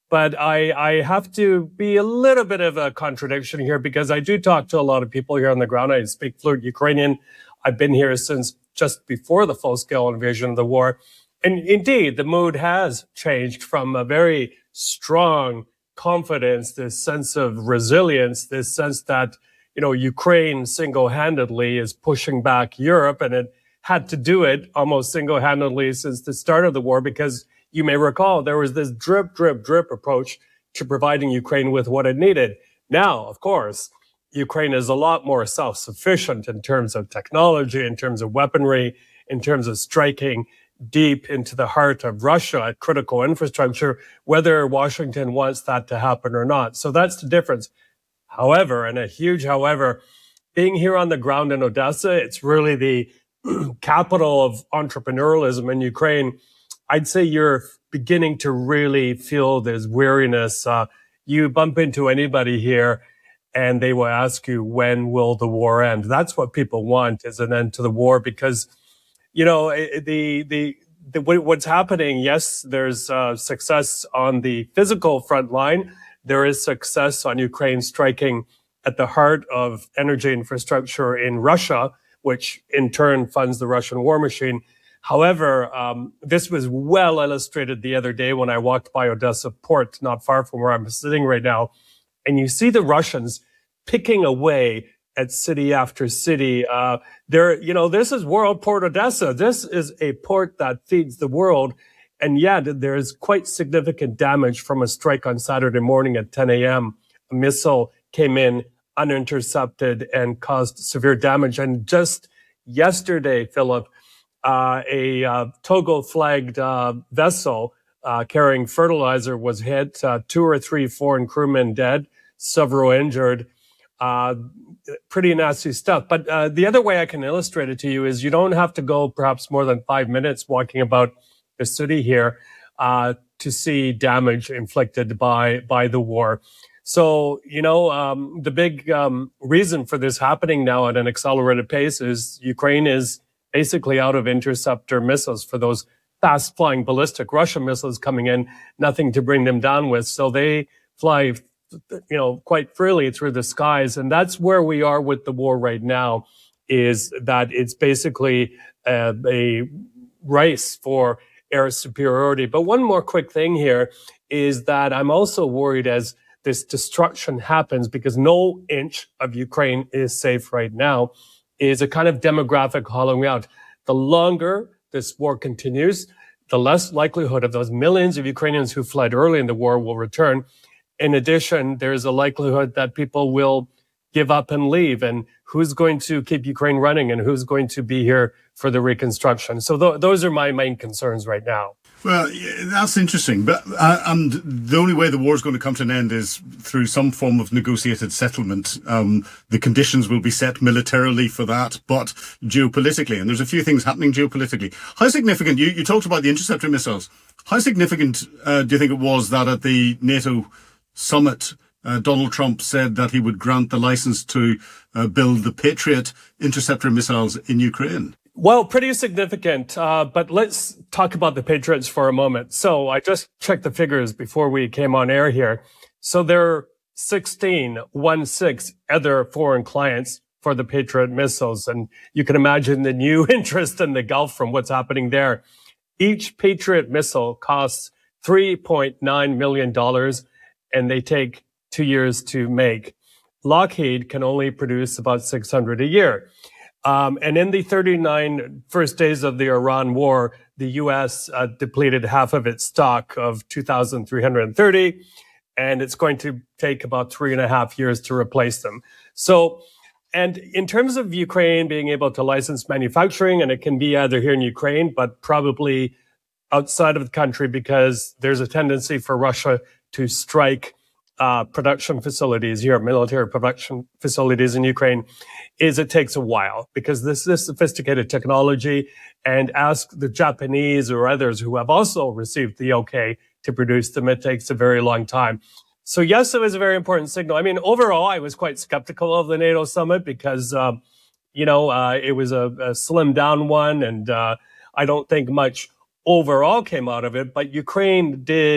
But I, I have to be a little bit of a contradiction here because I do talk to a lot of people here on the ground. I speak fluent Ukrainian. I've been here since just before the full-scale invasion of the war. And indeed, the mood has changed from a very strong confidence, this sense of resilience, this sense that, you know, Ukraine single-handedly is pushing back Europe, and it had to do it almost single-handedly since the start of the war, because you may recall there was this drip, drip, drip approach to providing Ukraine with what it needed. Now, of course, Ukraine is a lot more self-sufficient in terms of technology, in terms of weaponry, in terms of striking deep into the heart of Russia at critical infrastructure, whether Washington wants that to happen or not. So that's the difference. However, and a huge however, being here on the ground in Odessa, it's really the capital of entrepreneurialism in Ukraine. I'd say you're beginning to really feel this weariness. Uh, you bump into anybody here and they will ask you, when will the war end? That's what people want, is an end to the war, because you know, the, the, the, what's happening, yes, there's uh, success on the physical front line. There is success on Ukraine striking at the heart of energy infrastructure in Russia, which in turn funds the Russian war machine. However, um, this was well illustrated the other day when I walked by Odessa port, not far from where I'm sitting right now. And you see the Russians picking away at city after city. Uh, there, you know, this is World Port Odessa. This is a port that feeds the world. And yet there's quite significant damage from a strike on Saturday morning at ten a m A missile came in unintercepted and caused severe damage. And just yesterday, Philip, uh, a uh, Togo-flagged uh, vessel uh, carrying fertilizer was hit. Uh, two or three foreign crewmen dead, several injured. Uh, pretty nasty stuff. But uh, the other way I can illustrate it to you is you don't have to go perhaps more than five minutes walking about the city here uh, to see damage inflicted by by the war. So, you know, um, the big um, reason for this happening now at an accelerated pace is Ukraine is basically out of interceptor missiles for those fast-flying ballistic Russian missiles coming in, nothing to bring them down with. So they fly, you know, quite freely through the skies. And that's where we are with the war right now, is that it's basically uh, a race for air superiority. But one more quick thing here is that I'm also worried as this destruction happens, because no inch of Ukraine is safe right now, is a kind of demographic hollowing out. The longer this war continues, the less likelihood of those millions of Ukrainians who fled early in the war will return. In addition, there's a likelihood that people will give up and leave. And who's going to keep Ukraine running, and who's going to be here for the reconstruction? So th those are my main concerns right now. Well, that's interesting. But uh, and the only way the war is going to come to an end is through some form of negotiated settlement. Um, the conditions will be set militarily for that, but geopolitically. And there's a few things happening geopolitically. How significant, you, you talked about the interceptor missiles. How significant uh, do you think it was that at the NATO summit, uh, Donald Trump said that he would grant the license to uh, build the Patriot interceptor missiles in Ukraine? Well, pretty significant, uh, but let's talk about the Patriots for a moment. So I just checked the figures before we came on air here. So there are sixteen, one six other foreign clients for the Patriot missiles. And you can imagine the new interest in the Gulf from what's happening there. Each Patriot missile costs three point nine million dollars, and they take two years to make. Lockheed can only produce about six hundred a year. Um, and in the thirty-nine first days of the Iran war, the U S uh, depleted half of its stock of two thousand three hundred thirty, and it's going to take about three and a half years to replace them. So, and in terms of Ukraine being able to license manufacturing, and it can be either here in Ukraine, but probably outside of the country, because there's a tendency for Russia to strike Uh, production facilities here, military production facilities in Ukraine, is it takes a while, because this is sophisticated technology, and ask the Japanese or others who have also received the okay to produce them, it takes a very long time. So yes, it was a very important signal. I mean, overall, I was quite skeptical of the NATO summit because, um, you know, uh, it was a, a slimmed down one, and uh, I don't think much overall came out of it, but Ukraine did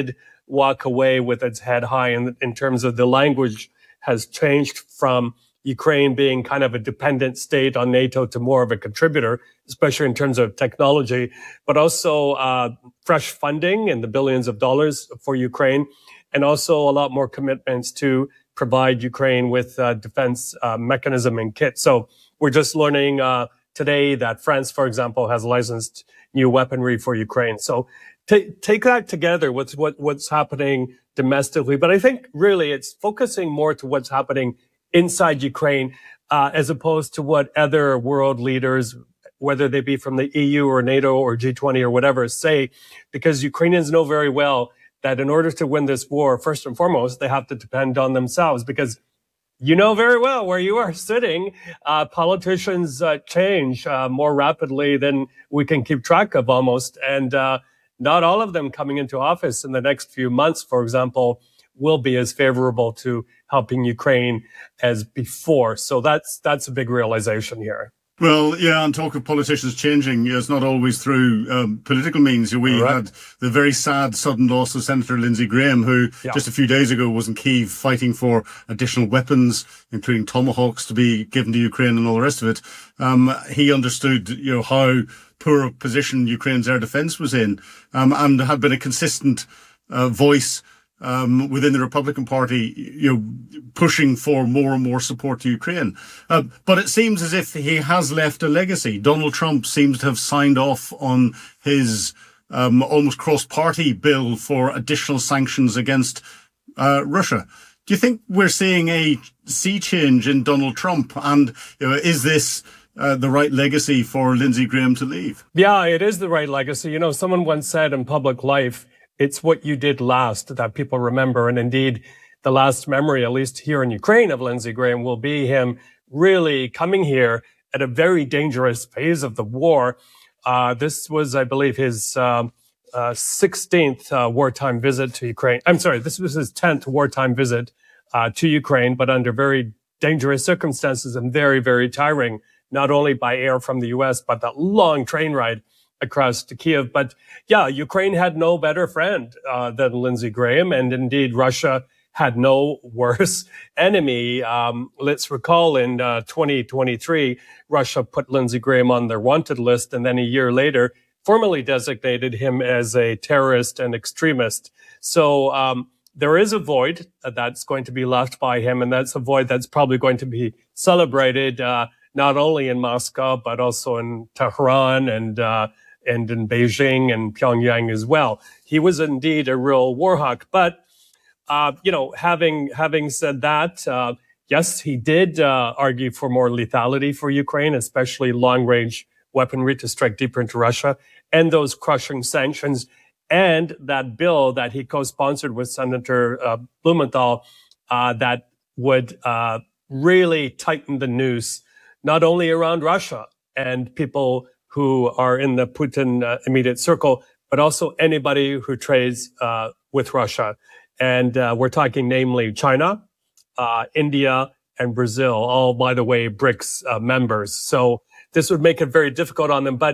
walk away with its head high in, in terms of the language has changed from Ukraine being kind of a dependent state on NATO to more of a contributor, especially in terms of technology, but also uh, fresh funding in the billions of dollars for Ukraine, and also a lot more commitments to provide Ukraine with uh, defense uh, mechanism and kit. So we're just learning uh, today that France, for example, has licensed new weaponry for Ukraine. So t- take that together with what, what's happening domestically. But I think really it's focusing more to what's happening inside Ukraine, uh, as opposed to what other world leaders, whether they be from the E U or NATO or G twenty or whatever, say, because Ukrainians know very well that in order to win this war, first and foremost, they have to depend on themselves, because you know very well where you are sitting. Uh, politicians uh, change uh, more rapidly than we can keep track of almost. And uh, not all of them coming into office in the next few months, for example, will be as favorable to helping Ukraine as before. So that's that's a big realization here. Well, yeah, and talk of politicians changing, yeah, it's not always through um, political means. We right. had the very sad sudden loss of Senator Lindsey Graham, who yeah. just a few days ago was in Kyiv fighting for additional weapons, including Tomahawks, to be given to Ukraine and all the rest of it. Um, he understood, you know, how poor a position Ukraine's air defence was in, um, and had been a consistent uh, voice Um, within the Republican Party, you know, pushing for more and more support to Ukraine. Uh, but it seems as if he has left a legacy. Donald Trump seems to have signed off on his um, almost cross-party bill for additional sanctions against uh, Russia. Do you think we're seeing a sea change in Donald Trump? And you know, is this uh, the right legacy for Lindsey Graham to leave? Yeah, it is the right legacy. You know, someone once said in public life, it's what you did last that people remember. And indeed, the last memory, at least here in Ukraine, of Lindsey Graham will be him really coming here at a very dangerous phase of the war. Uh, this was, I believe, his um, uh, sixteenth uh, wartime visit to Ukraine. I'm sorry, this was his tenth wartime visit uh, to Ukraine, but under very dangerous circumstances and very, very tiring, not only by air from the U S, but that long train ride across to Kyiv. But yeah, Ukraine had no better friend uh, than Lindsey Graham. And indeed, Russia had no worse enemy. Um, let's recall in uh, twenty twenty-three, Russia put Lindsey Graham on their wanted list. And then a year later, formally designated him as a terrorist and extremist. So um, there is a void that's going to be left by him. And that's a void that's probably going to be celebrated uh, not only in Moscow, but also in Tehran and uh, and in Beijing and Pyongyang as well. He was indeed a real war hawk. But, uh, you know, having having said that, uh, yes, he did uh, argue for more lethality for Ukraine, especially long-range weaponry to strike deeper into Russia, and those crushing sanctions, and that bill that he co-sponsored with Senator uh, Blumenthal uh, that would uh, really tighten the noose, not only around Russia and people who are in the Putin uh, immediate circle, but also anybody who trades uh, with Russia. And uh, we're talking namely China, uh, India, and Brazil, all, by the way, BRICS uh, members. So this would make it very difficult on them. But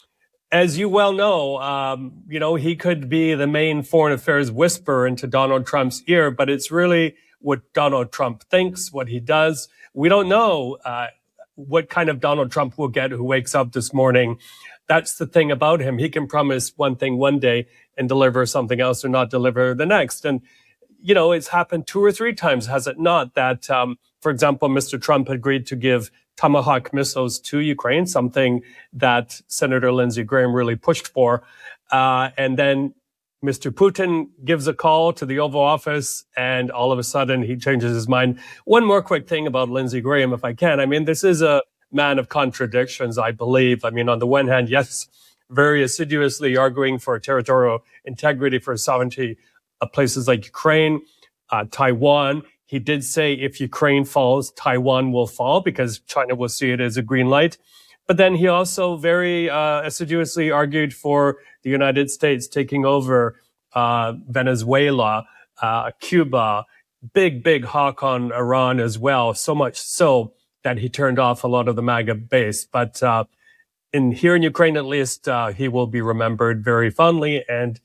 as you well know, um, you know, he could be the main foreign affairs whisperer into Donald Trump's ear, but it's really what Donald Trump thinks, what he does. We don't know uh, what kind of Donald Trump we'll get who wakes up this morning. That's the thing about him. He can promise one thing one day and deliver something else or not deliver the next. And, you know, it's happened two or three times, has it not, that, um, for example, Mister Trump agreed to give Tomahawk missiles to Ukraine, something that Senator Lindsey Graham really pushed for. Uh, and then Mister Putin gives a call to the Oval Office, and all of a sudden he changes his mind. One more quick thing about Lindsey Graham, if I can. I mean, this is a man of contradictions, I believe. I mean, on the one hand, yes, very assiduously arguing for territorial integrity, for sovereignty of places like Ukraine, uh, Taiwan. He did say if Ukraine falls, Taiwan will fall, because China will see it as a green light. But then he also very uh, assiduously argued for the United States taking over uh, Venezuela, uh, Cuba, big, big hawk on Iran as well, so much so that he turned off a lot of the MAGA base. But uh, in here in Ukraine, at least, uh, he will be remembered very fondly. And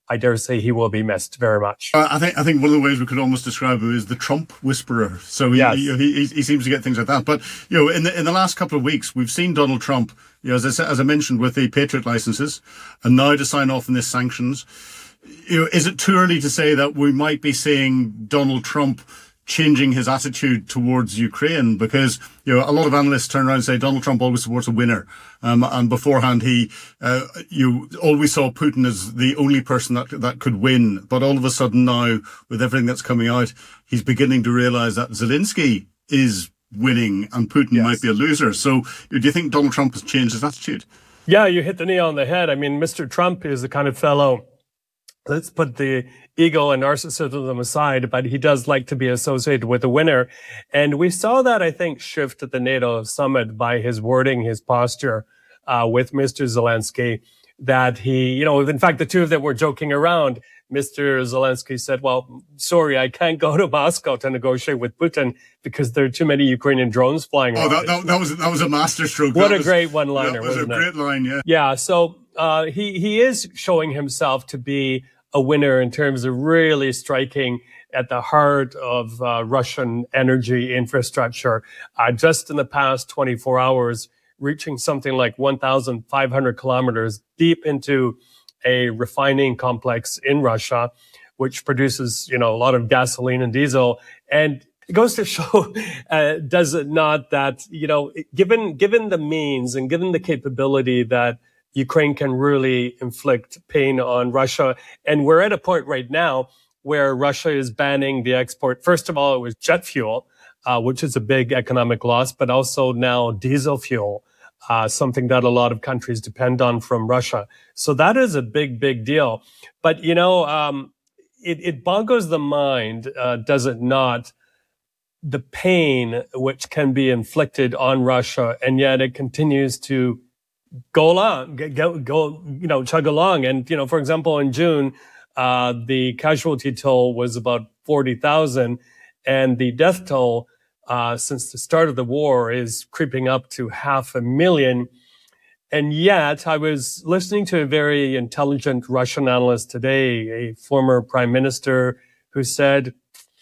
I dare say he will be missed very much. Uh, I think I think one of the ways we could almost describe him is the Trump whisperer. So he, yes. he, he he seems to get things like that. But you know, in the in the last couple of weeks, we've seen Donald Trump, you know, as I said, as I mentioned, with the Patriot licenses, and now to sign off on this sanctions. You know, is it too early to say that we might be seeing Donald Trump changing his attitude towards Ukraine? Because, you know, a lot of analysts turn around and say Donald Trump always supports a winner. Um, and beforehand, he, uh, you always saw Putin as the only person that, that could win. But all of a sudden now, with everything that's coming out, he's beginning to realize that Zelensky is winning and Putin yes. might be a loser. So do you think Donald Trump has changed his attitude? Yeah, you hit the nail on the head. I mean, Mister Trump is the kind of fellow, let's put the ego and narcissism aside, but he does like to be associated with a winner. And we saw that, I think, shift at the NATO summit by his wording, his posture uh, with Mister Zelensky, that he, you know, in fact, the two of them were joking around. Mister Zelensky said, well, sorry, I can't go to Moscow to negotiate with Putin because there are too many Ukrainian drones flying around. Oh, that, that, that was that was a masterstroke. What that a was, great one-liner, That was wasn't a great it? line, yeah. Yeah, so uh, he, he is showing himself to be a winner in terms of really striking at the heart of uh, Russian energy infrastructure. Uh, just in the past twenty-four hours, reaching something like one thousand five hundred kilometers deep into a refining complex in Russia, which produces, you know, a lot of gasoline and diesel. And it goes to show, uh, does it not, that, you know, given, given the means and given the capability that Ukraine can really inflict pain on Russia. And we're at a point right now where Russia is banning the export. First of all, it was jet fuel, uh, which is a big economic loss, but also now diesel fuel, uh, something that a lot of countries depend on from Russia. So that is a big, big deal. But, you know, um, it, it boggles the mind, uh, does it not, the pain which can be inflicted on Russia, and yet it continues to go along, go, go, you know, chug along. And, you know, for example, in June, uh, the casualty toll was about forty thousand, and the death toll uh, since the start of the war is creeping up to half a million. And yet I was listening to a very intelligent Russian analyst today, a former prime minister, who said,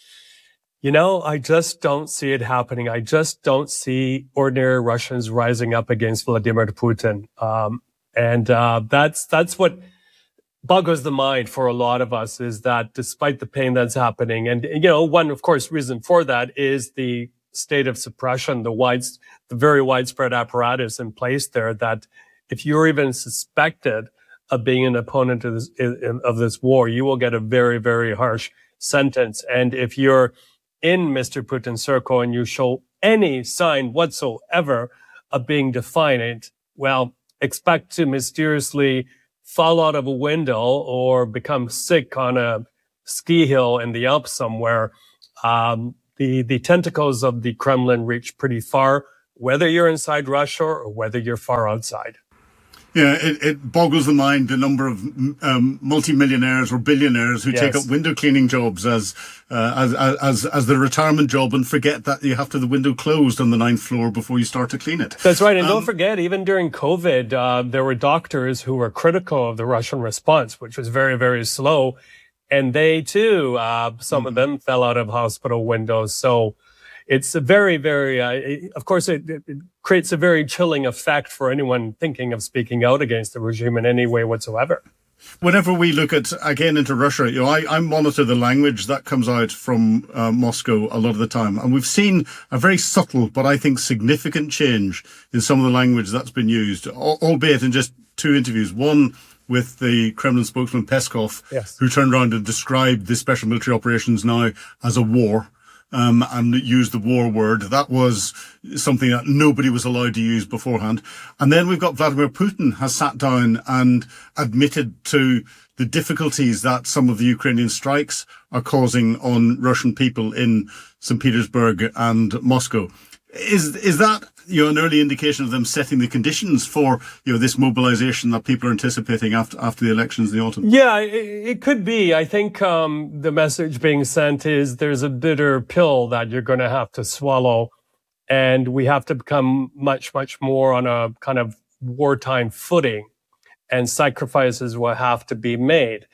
you know, I just don't see it happening. I just don't see ordinary Russians rising up against Vladimir Putin. Um, and uh, that's that's what boggles the mind for a lot of us, is that despite the pain that's happening, and, you know, one, of course, reason for that is the state of suppression, the wide, the very widespread apparatus in place there, that if you're even suspected of being an opponent of this, of this war, you will get a very, very harsh sentence. And if you're in Mister Putin's circle and you show any sign whatsoever of being defiant, well, expect to mysteriously fall out of a window or become sick on a ski hill in the Alps somewhere. Um, the, the tentacles of the Kremlin reach pretty far, whether you're inside Russia or whether you're far outside. Yeah, it, it boggles the mind, the number of um, multimillionaires or billionaires who Yes. take up window cleaning jobs as, uh, as as as the retirement job, and forget that you have to have the window closed on the ninth floor before you start to clean it. That's right. And Um, don't forget, even during COVID, uh, there were doctors who were critical of the Russian response, which was very, very slow. And they too, uh, some of them fell out of hospital windows. So it's a very, very, uh, it- of course, it, it, it creates a very chilling effect for anyone thinking of speaking out against the regime in any way whatsoever. Whenever we look at, again, into Russia, you know, I, I monitor the language that comes out from uh, Moscow a lot of the time. And we've seen a very subtle, but I think significant change in some of the language that's been used, al- albeit in just two interviews. One with the Kremlin spokesman Peskov, Yes. who turned around and described the special military operations now as a war. Um, and used the war word. That was something that nobody was allowed to use beforehand. And then we've got Vladimir Putin has sat down and admitted to the difficulties that some of the Ukrainian strikes are causing on Russian people in Saint Petersburg and Moscow. Is is that, you know, an early indication of them setting the conditions for, you know, this mobilization that people are anticipating after after the elections in the autumn? Yeah, it, it could be. I think um, the message being sent is there's a bitter pill that you're going to have to swallow, and we have to become much, much more on a kind of wartime footing, and sacrifices will have to be made.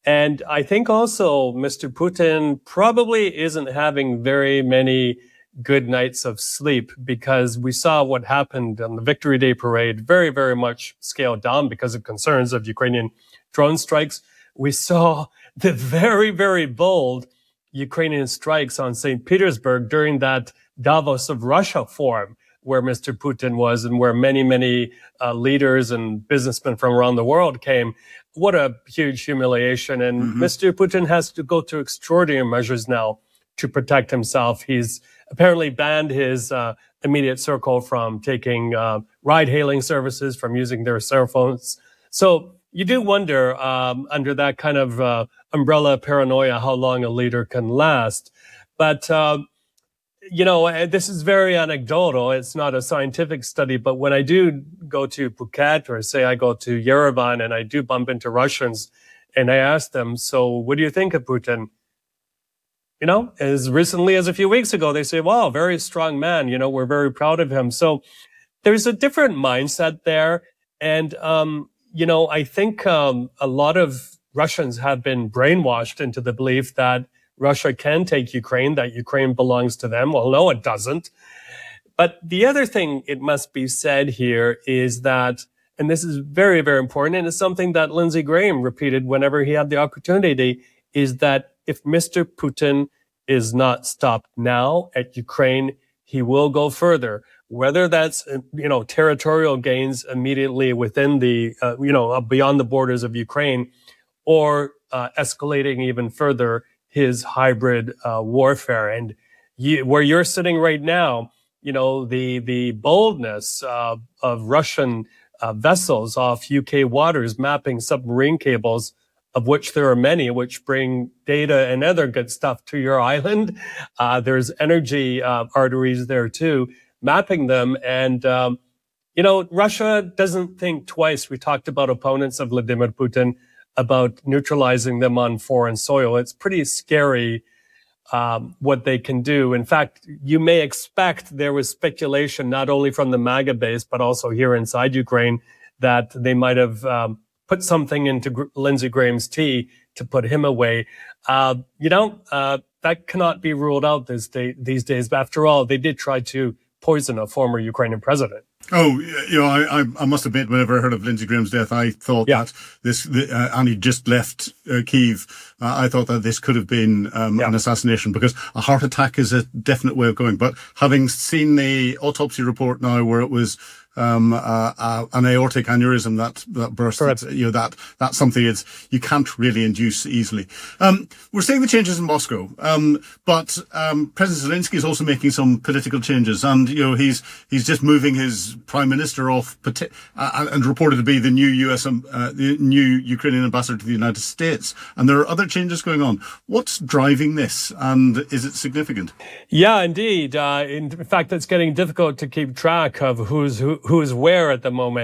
And I think also Mister Putin probably isn't having very many good nights of sleep, because we saw what happened on the Victory Day parade, very, very much scaled down because of concerns of Ukrainian drone strikes. We saw the very, very bold Ukrainian strikes on Saint Petersburg during that Davos of Russia forum where Mister Putin was and where many, many uh, leaders and businessmen from around the world came. What a huge humiliation. And mm-hmm. Mister Putin has to go to extraordinary measures now to protect himself. He's apparently banned his uh, immediate circle from taking uh, ride-hailing services, from using their cell phones. So you do wonder, um, under that kind of uh, umbrella paranoia, how long a leader can last. But, uh, you know, this is very anecdotal. It's not a scientific study. But when I do go to Phuket, or say I go to Yerevan, and I do bump into Russians, and I ask them, so what do you think of Putin? You know, as recently as a few weeks ago, they say, wow, very strong man. You know, we're very proud of him. So there's a different mindset there. And, um, you know, I think um, a lot of Russians have been brainwashed into the belief that Russia can take Ukraine, that Ukraine belongs to them. Well, no, it doesn't. But the other thing it must be said here is that, and this is very, very important, and it's something that Lindsey Graham repeated whenever he had the opportunity, is that if Mister Putin is not stopped now at Ukraine, he will go further, whether that's, you know, territorial gains immediately within the, uh, you know, beyond the borders of Ukraine, or uh, escalating even further his hybrid uh, warfare. And you, where you're sitting right now, you know, the, the boldness uh, of Russian uh, vessels off U K waters mapping submarine cables, of which there are many, which bring data and other good stuff to your island. Uh, there's energy uh, arteries there too, mapping them. And, um, you know, Russia doesn't think twice. We talked about opponents of Vladimir Putin, about neutralizing them on foreign soil. It's pretty scary um, what they can do. In fact, you may expect there was speculation, not only from the MAGA base, but also here inside Ukraine, that they might have um, put something into Gr- Lindsey Graham's tea to put him away. Uh, you know, uh, that cannot be ruled out this day, these days. But after all, they did try to poison a former Ukrainian president. Oh, you know, I, I must admit, whenever I heard of Lindsey Graham's death, I thought yeah. that this, the, uh, and he just left uh, Kyiv, uh, I thought that this could have been um, yeah. an assassination, because a heart attack is a definite way of going. But having seen the autopsy report now, where it was um, uh, uh, an aortic aneurysm that, that burst, you know, that, that's something it's, you can't really induce easily. Um, we're seeing the changes in Moscow, um, but um, President Zelensky is also making some political changes, and, you know, he's, he's just moving his prime minister off, uh, and reported to be the new U S, um, uh, the new Ukrainian ambassador to the United States. And there are other changes going on. What's driving this, and is it significant? Yeah, indeed. Uh, in fact, it's getting difficult to keep track of who's who, who's where at the moment.